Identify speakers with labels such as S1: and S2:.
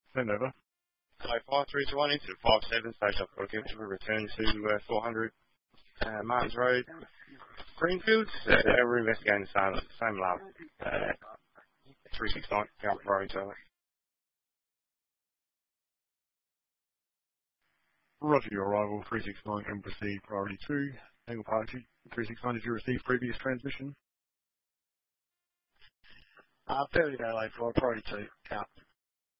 S1: Send over.
S2: Hello, 5321 into the 57 station. I've got to give it to a return to 400 Martins Road, Greenfields. We're investigating the same lab. 369, Count Road, Charlie.
S1: Roger your arrival, 369 can proceed priority 2. Angle party, 369, did you receive previous transmission?
S3: Fairly delay for priority 2, out.